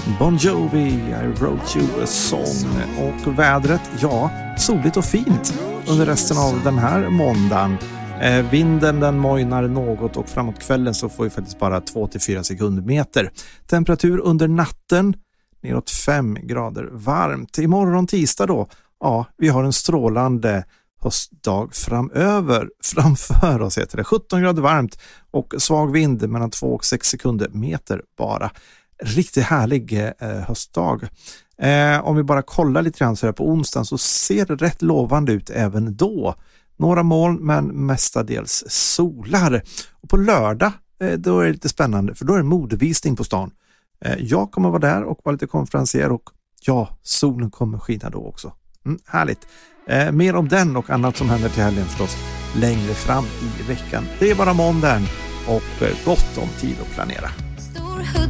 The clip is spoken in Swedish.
Bon Jovi, I wrote you a song. Och vädret, ja, soligt och fint under resten av den här måndagen. Vinden den mojnar något och framåt kvällen så får vi faktiskt bara 2-4 sekundmeter. Temperatur under natten neråt 5 grader varmt. Imorgon tisdag då, ja, vi har en strålande höstdag framför oss heter det. 17 grader varmt och svag vind mellan 2 och 6 sekundmeter bara. Riktigt härlig höstdag. Om vi bara kollar lite grann så här på onsdagen så ser det rätt lovande ut även då. Några moln men mestadels solar. Och på lördag då är det lite spännande för då är det modevisning på stan. Jag kommer vara där och vara lite konferencier och ja, solen kommer skina då också. Härligt. Mer om den och annat som händer till helgen förstås längre fram i veckan. Det är bara måndagen och gott om tid att planera.